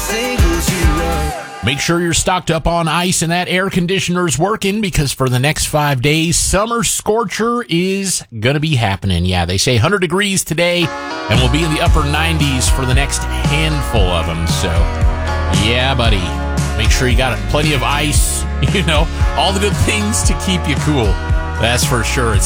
singles you love. Make sure you're stocked up on ice and that air conditioner's working, because for the next 5 days, summer scorcher is going to be happening. Yeah, they say 100 degrees today, and we'll be in the upper 90s for the next handful of them. So, yeah, buddy, make sure you got plenty of ice, all the good things to keep you cool. That's for sure. It's